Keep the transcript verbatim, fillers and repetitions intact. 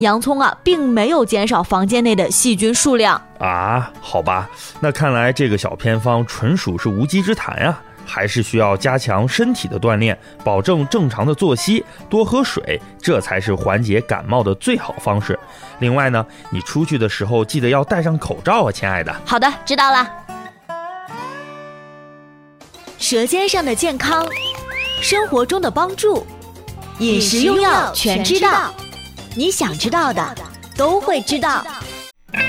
洋葱啊，并没有减少房间内的细菌数量啊。好吧，那看来这个小偏方纯属是无稽之谈呀、啊。还是需要加强身体的锻炼，保证正常的作息，多喝水，这才是缓解感冒的最好方式。另外呢，你出去的时候记得要戴上口罩啊，亲爱的。 好的，知道了。舌尖上的健康，生活中的帮助，饮食用药全知道，你想知道的都会知道。